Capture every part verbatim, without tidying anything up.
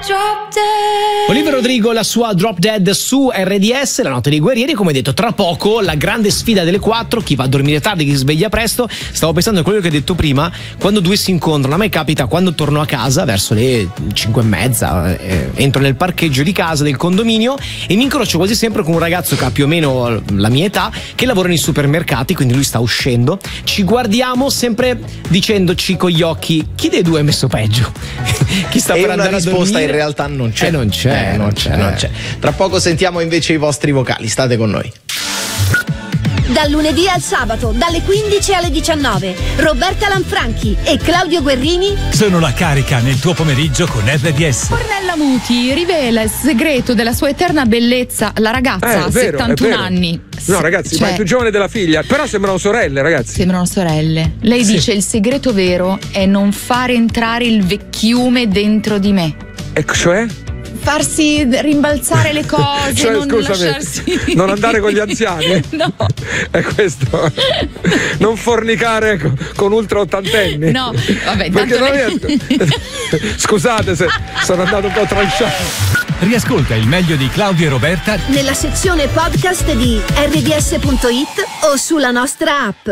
Olivia Rodrigo, la sua Drop Dead su R D S, la notte dei guerrieri. Come detto, tra poco la grande sfida delle quattro, chi va a dormire tardi, chi si sveglia presto. Stavo pensando a quello che hai detto prima, quando due si incontrano. A me capita quando torno a casa verso le cinque e mezza, eh, entro nel parcheggio di casa del condominio e mi incrocio quasi sempre con un ragazzo che ha più o meno la mia età, che lavora nei supermercati, quindi lui sta uscendo. Ci guardiamo sempre dicendoci con gli occhi: chi dei due è messo peggio? Chi sta e per una andare risposta a dormire? in realtà non c'è. Eh, non c'è, eh, non, c'è, c'è, non c'è. Tra poco sentiamo invece i vostri vocali, state con noi. Dal lunedì al sabato, dalle quindici alle diciannove, Roberta Lanfranchi e Claudio Guerrini sono la carica nel tuo pomeriggio con R D S. Ornella Muti rivela il segreto della sua eterna bellezza. La ragazza Eh, ha vero, settantuno anni. No, ragazzi, Cioè, ma è più giovane della figlia, però sembrano sorelle, ragazzi. sembrano sorelle. Lei Sì. dice: il segreto vero è non fare entrare il vecchiume dentro di me. E cioè? Farsi rimbalzare le cose, Cioè, non scusami, lasciarsi. non andare con gli anziani? No. È questo. Non fornicare con, con ultra ottantenni. No, vabbè, Perché tanto non è... Scusate se sono andato un po' tranchant. Riascolta il meglio di Claudio e Roberta nella sezione podcast di R D S punto it o sulla nostra app.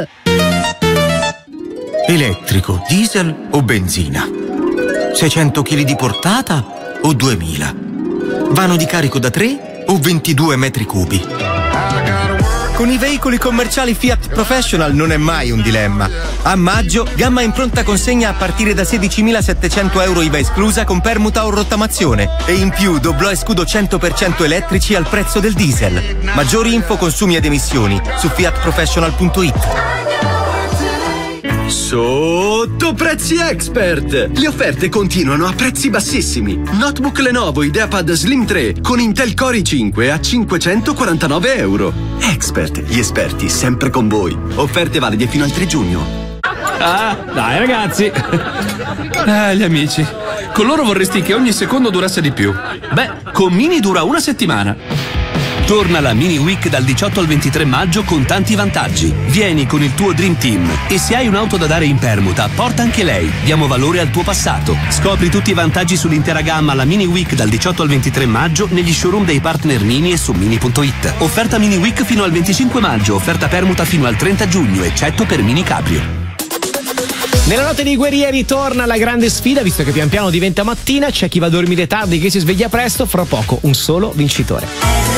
Elettrico, diesel o benzina? seicento chili di portata o duemila? Vano di carico da tre o ventidue metri cubi? Con i veicoli commerciali Fiat Professional non è mai un dilemma. A maggio, gamma in pronta consegna a partire da sedicimilasettecento euro I V A esclusa con permuta o rottamazione. E in più doblò e scudo cento per cento elettrici al prezzo del diesel. Maggiori info, consumi ed emissioni su fiat professional punto it. Sotto Prezzi Expert! Le offerte continuano a prezzi bassissimi. Notebook Lenovo IdeaPad Slim tre con Intel Core i cinque a cinquecentoquarantanove euro. Expert, gli esperti sempre con voi. Offerte valide fino al tre giugno. Ah, dai ragazzi. Ah, gli amici. Con loro vorresti che ogni secondo durasse di più. Beh, con Mini dura una settimana. Torna la Mini Week dal diciotto al ventitré maggio con tanti vantaggi. Vieni con il tuo Dream Team e se hai un'auto da dare in permuta, porta anche lei. Diamo valore al tuo passato. Scopri tutti i vantaggi sull'intera gamma alla Mini Week dal diciotto al ventitré maggio negli showroom dei partner Mini e su mini punto it. Offerta Mini Week fino al venticinque maggio, offerta permuta fino al trenta giugno, eccetto per Mini Cabrio. Nella notte dei guerrieri torna la grande sfida, visto che pian piano diventa mattina, c'è chi va a dormire tardi, chi si sveglia presto, fra poco un solo vincitore.